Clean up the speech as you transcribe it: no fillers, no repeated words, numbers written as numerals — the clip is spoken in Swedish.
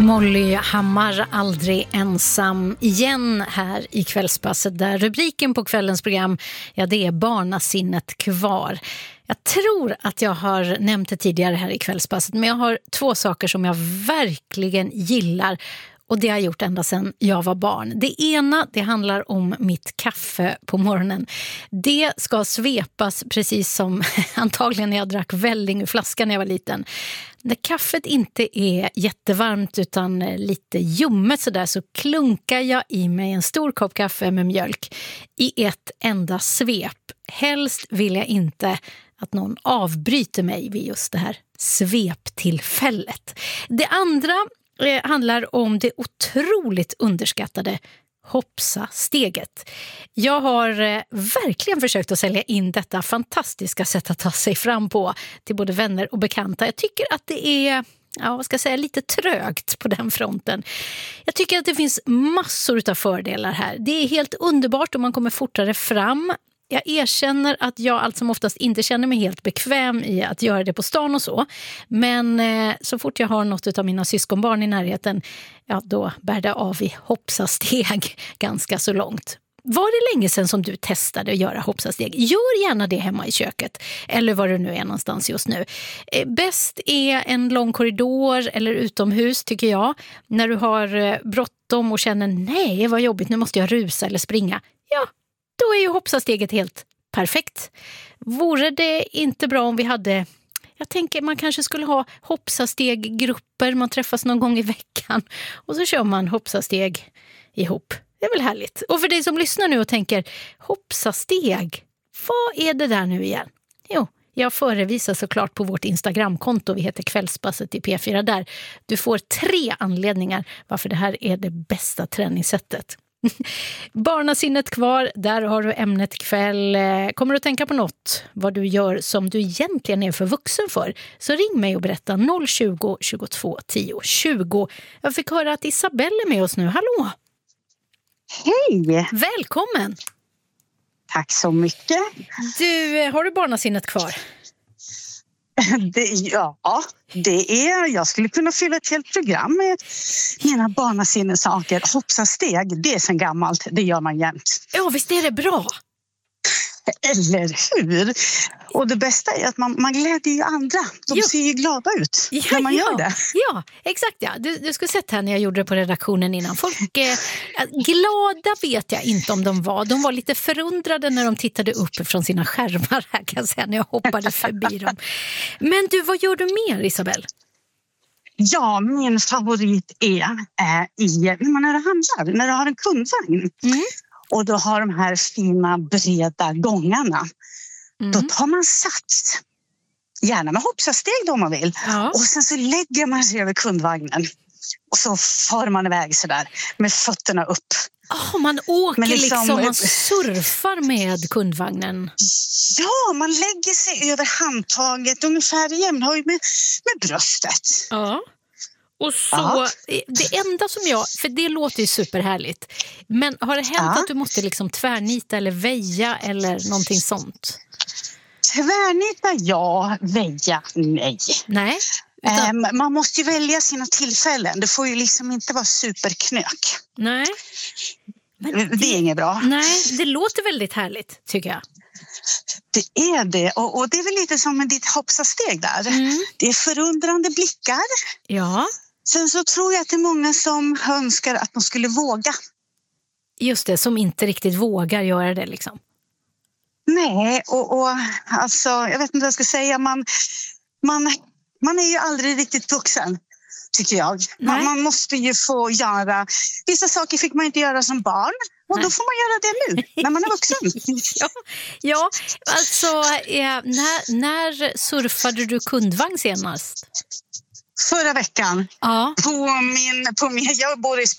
Molly Hammar, aldrig ensam igen här i Kvällspasset, där rubriken på kvällens program, ja, det är Barnasinnet kvar. Jag tror att jag har nämnt det tidigare här i Kvällspasset, men jag har två saker som jag verkligen gillar. Och det har jag gjort ända sedan jag var barn. Det ena, det handlar om mitt kaffe på morgonen. Det ska svepas precis som antagligen när jag drack välling ur flaskan när jag var liten. När kaffet inte är jättevarmt utan lite ljummet sådär, så klunkar jag i mig en stor kopp kaffe med mjölk i ett enda svep. Helst vill jag inte att någon avbryter mig vid just det här sveptillfället. Det andra handlar om det otroligt underskattade Hopsa-steget. Jag har verkligen försökt att sälja in detta fantastiska sätt att ta sig fram på till både vänner och bekanta. Jag tycker att det är, ja, vad ska jag säga, lite trögt på den fronten. Jag tycker att det finns massor av fördelar här. Det är helt underbart om man kommer fortare fram. Jag erkänner att jag allt som oftast inte känner mig helt bekväm i att göra det på stan och så. Men så fort jag har något av mina syskonbarn i närheten, ja, då bär det av i hoppsasteg ganska så långt. Var det länge sedan som du testade att göra hoppsasteg? Gör gärna det hemma i köket, eller var du nu är någonstans just nu. Bäst är en lång korridor eller utomhus, tycker jag. När du har bråttom och känner, nej vad jobbigt, nu måste jag rusa eller springa. Ja, då är ju hoppsasteget helt perfekt. Vore det inte bra om vi hade, jag tänker man kanske skulle ha hoppsasteggrupper, man träffas någon gång i veckan och så kör man hoppsasteg ihop. Det är väl härligt. Och för dig som lyssnar nu och tänker, hoppsasteg, vad är det där nu igen? Jo, jag förevisar såklart på vårt Instagramkonto, vi heter Kvällspasset i P4 där. Du får 3 anledningar varför det här är det bästa träningssättet. Barnasinnet kvar, där har du ämnet ikväll. Kommer du att tänka på något, vad du gör som du egentligen är för vuxen för, så ring mig och berätta 020 22 10 20. Jag fick höra att Isabelle är med oss nu. Hallå! Hej! Välkommen! Tack så mycket. Du, har du barnasinnet kvar? Jag skulle kunna fylla ett helt program med mina barnasinnesaker. Hoppsasteg, det är sen gammalt, det gör man jämt. Ja, visst är det bra? Eller hur? Och det bästa är att man glädjer ju andra. De ser ju glada ut när man gör det. Ja, exakt. Ja. Du skulle sett här när jag gjorde det på redaktionen innan. Folk glada vet jag inte om de var. De var lite förundrade när de tittade upp från sina skärmar här, kan jag säga, när jag hoppade förbi dem. Men du, vad gör du mer, Isabelle? Ja, min favorit är när man är och handlar, när du har en kundvagn. Mm. Och då har de här fina breda gångarna. Då tar man sats. Gärna med hoppsasteg då om man vill. Ja. Och sen så lägger man sig över kundvagnen. Och så far man iväg sådär med fötterna upp. Man åker liksom man surfar med kundvagnen. Ja, man lägger sig över handtaget ungefär jämnhöjd med bröstet. Ja. Och så, det enda som för det låter ju superhärligt. Men har det hänt att du måste liksom tvärnita eller väja eller någonting sånt? Tvärnita, ja. Väja, nej. Nej? Man måste ju välja sina tillfällen. Det får ju liksom inte vara superknök. Nej. Men det är inget bra. Nej, det låter väldigt härligt, tycker jag. Det är det. Och det är väl lite som med ditt hoppsasteg där. Det är förundrande blickar. Ja. Sen så tror jag att det är många som önskar att de skulle våga. Just det, som inte riktigt vågar göra det liksom. Nej, och alltså, jag vet inte vad jag ska säga. Man är ju aldrig riktigt vuxen, tycker jag. Man måste ju få göra... Vissa saker fick man inte göra som barn. Och då får man göra det nu, när man är vuxen. Ja, alltså, när surfade du kundvagn senast? Förra veckan. Ja. På min, jag bor i